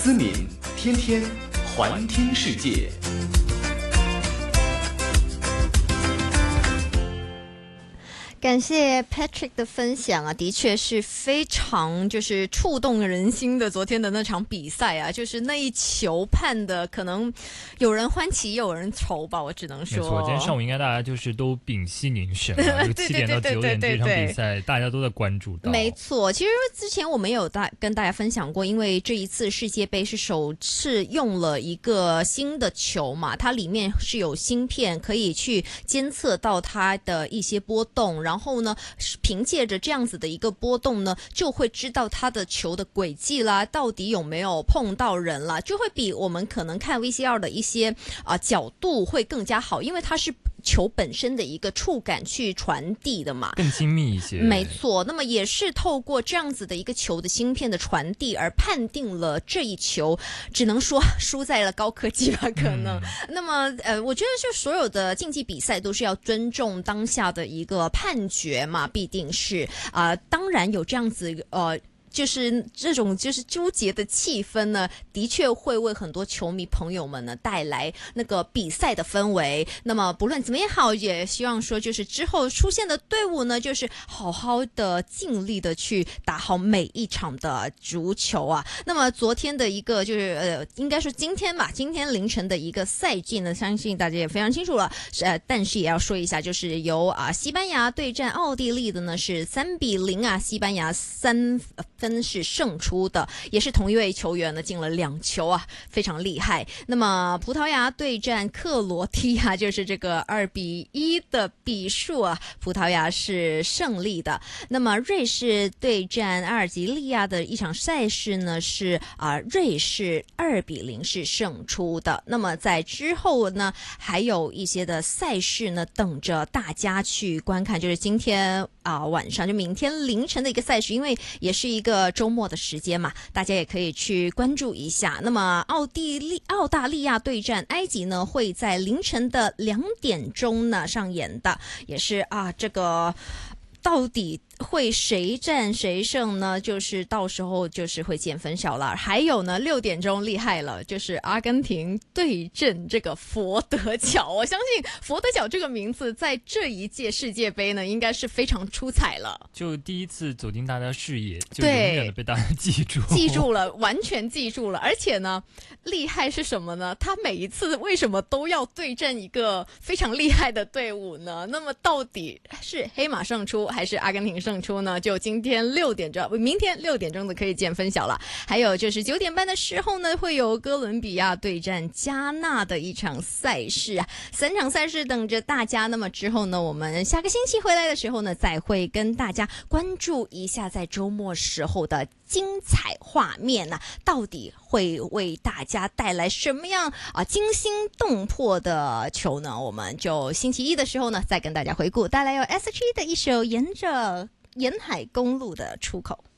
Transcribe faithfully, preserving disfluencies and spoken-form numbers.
思敏，天天环听世界。 感谢 Patrick 的分享啊，的确是非常就是触动人心的。昨天的那场比赛啊，就是那一球判的，可能有人欢喜，也有人愁吧，我只能说。 没错，今天上午应该大家就是都屏息凝神啊，就七点到九点这场比赛，大家都在关注到。 没错，其实之前我们有大跟大家分享过，因为这一次世界杯是首次用了一个新的球嘛，它里面是有芯片可以去监测到它的一些波动。然后呢，凭借着这样子的一个波动呢，就会知道它的球的轨迹啦，到底有没有碰到人啦，就会比我们可能看 V C R 的一些啊、呃、角度会更加好，因为它是球本身的一个触感去传递的嘛， 更精密一些。 没错，那么也是透过这样子的一个球的芯片的传递而判定了这一球，只能说输在了高科技吧，可能。嗯、那么呃，我觉得就所有的竞技比赛都是要尊重当下的一个判决嘛，必定是啊、呃，当然有这样子呃。就是这种就是纠结的气氛呢，的确会为很多球迷朋友们呢带来那个比赛的氛围。那么不论怎么也好，也希望说就是之后出现的队伍呢，就是好好的尽力的去打好每一场的足球啊。那么昨天的一个就是呃，应该说今天吧，今天凌晨的一个赛季呢，相信大家也非常清楚了。呃，但是也要说一下，就是由啊西班牙对战奥地利的呢是三比零啊，西班牙三分是胜出的，也是同一位球员呢进了两球啊，非常厉害。那么葡萄牙对战克罗地亚，就是这个二比一的比数啊，葡萄牙是胜利的。那么瑞士对战阿尔及利亚的一场赛事呢是啊、呃、瑞士二比零是胜出的。那么在之后呢还有一些的赛事呢等着大家去观看，就是今天啊、呃、晚上就明天凌晨的一个赛事，因为也是一个个周末的时间嘛，大家也可以去关注一下。那么奥地利澳大利亚对战埃及呢，会在凌晨的两点钟呢上演的，也是啊，这个到底会谁战谁胜呢？就是到时候就是会见分晓了。还有呢，六点钟厉害了，就是阿根廷对阵这个佛得角。我相信佛得角这个名字在这一届世界杯呢，应该是非常出彩了。 就第一次走进大家视野，就永远的被大家记住， 记住了，完全记住了。而且呢，厉害是什么呢？他每一次为什么都要对阵一个非常厉害的队伍呢？那么到底是黑马胜出还是阿根廷胜出？胜出呢，就今天六点钟，明天六点钟的可以见分晓了。还有就是九点半的时候呢，会有哥伦比亚对战加纳的一场赛事啊，三场赛事等着大家。那么之后呢，我们下个星期回来的时候呢，再会跟大家关注一下在周末时候的精彩画面啊，到底会为大家带来什么样啊惊心动魄的球呢？我们就星期一的时候呢，再跟大家回顾，带来有 S H E 的一首《沿着沿海公路的出口》。